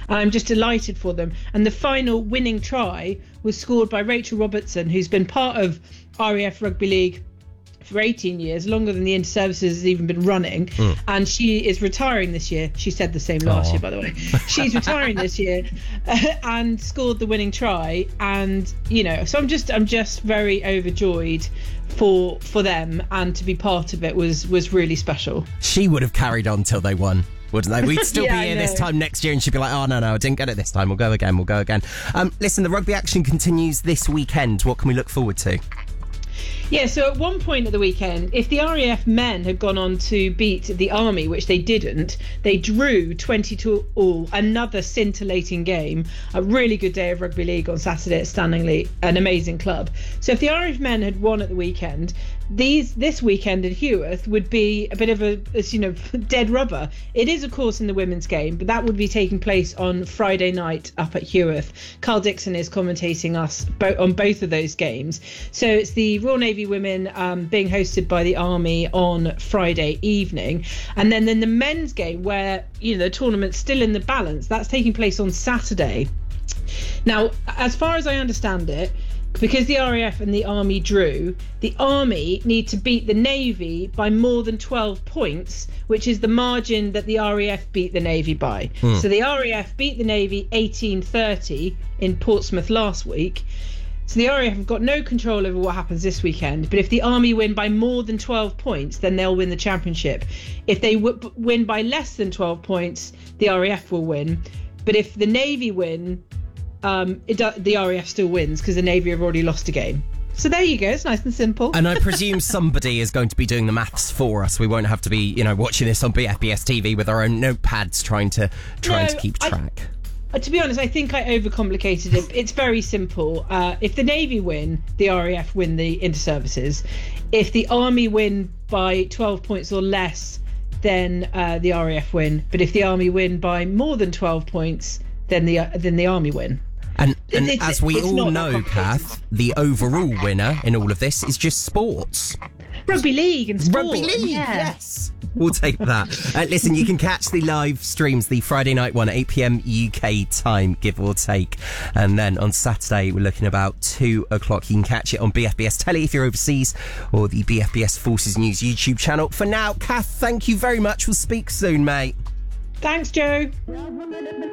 I'm just delighted for them. And the final winning try was scored by Rachel Robertson, who's been part of RAF Rugby League for 18 years, longer than the Inter-Services has even been running. And she is retiring this year. She said the same last year, by the way. She's retiring this year and scored the winning try. And, so I'm just very overjoyed for them, and to be part of it was really special. She would have carried on till they won, wouldn't they? We'd still be here this time next year, and she'd be like, oh, no, I didn't get it this time. We'll go again. Listen, the rugby action continues this weekend. What can we look forward to? Yeah, so at one point at the weekend, if the RAF men had gone on to beat the Army, which they didn't, they drew 20-all, another scintillating game. A really good day of rugby league on Saturday at Stanley, an amazing club. So if the RAF men had won at the weekend, this weekend at Heworth would be a bit of a dead rubber. It is, of course, in the women's game, but that would be taking place on Friday night up at Heworth. Carl Dixon is commentating us on both of those games. So it's the Royal Navy women being hosted by the Army on Friday evening, and then in the men's game, where the tournament's still in the balance, that's taking place on Saturday. Now, as far as I understand it, because the RAF and the Army drew, the Army need to beat the Navy by more than 12 points, which is the margin that the RAF beat the Navy by. So the RAF beat the Navy 18-30 in Portsmouth last week. So the RAF have got no control over what happens this weekend, but if the Army win by more than 12 points, then they'll win the championship. If they win by less than 12 points, the RAF will win. But if the Navy win, the RAF still wins, because the Navy have already lost a game. So there you go, it's nice and simple. And I presume somebody is going to be doing the maths for us. We won't have to be, watching this on BFBS TV with our own notepads trying to keep track. To be honest, I think I overcomplicated it. It's very simple. If the Navy win, the RAF win the Inter-Services. If the Army win by 12 points or less, then the RAF win. But if the Army win by more than 12 points, then the Army win. And as we all know, Kath, the overall winner in all of this is just sports. Rugby league and sport. Rugby league, yes. We'll take that. Listen, you can catch the live streams, the Friday night one, 8 p.m. UK time, give or take. And then on Saturday, we're looking about 2 o'clock. You can catch it on BFBS Telly if you're overseas, or the BFBS Forces News YouTube channel. For now, Kath, thank you very much. We'll speak soon, mate. Thanks, Joe.